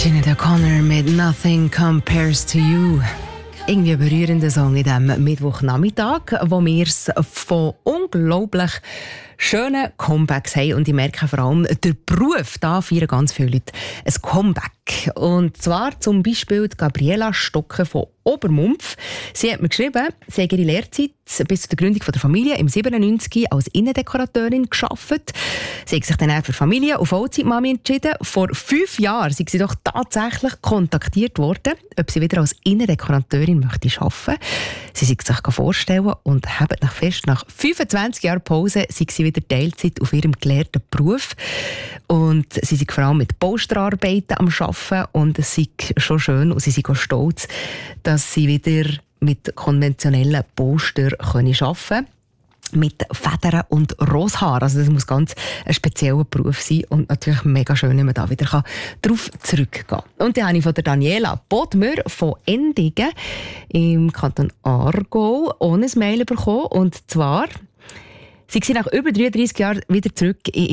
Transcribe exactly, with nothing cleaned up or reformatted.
Sinead O'Connor mit «Nothing Compares to You». Irgendwie ein berührender Song in diesem Mittwochnachmittag, wo wir es von unglaublich schönen Comebacks haben. Und ich merke vor allem, der Beruf, da feiern ganz viele Leute ein Comeback. Und zwar zum Beispiel die Gabriela Stocker von Obermumpf. Sie hat mir geschrieben, sie hat ihre Lehrzeit bis zur Gründung der Familie im siebenundneunzig als Innendekorateurin gearbeitet. Sie hat sich dann auch für Familie- und Vollzeitmami entschieden. Vor fünf Jahren sind sie doch tatsächlich kontaktiert worden, ob sie wieder als Innendekorateurin möchte arbeiten. Sie sich sich vorstellen und haben nach fest nach fünfundzwanzig Jahren Pause sind sie wieder Teilzeit auf ihrem gelehrten Beruf. Und sie sind vor allem mit Posterarbeiten am Arbeiten und es ist schon schön und sie sind auch stolz, dass sie wieder mit konventionellen Poster arbeiten können. Mit Federn und Roshaar. Also das muss ganz ein spezieller Beruf sein und natürlich mega schön, wenn man da wieder darauf zurückgehen kann. Und dann habe ich von der Daniela Bodmer von Endigen im Kanton Aargau ohne ein Mail bekommen. Und zwar, sie sind nach über dreiunddreissig Jahren wieder zurück in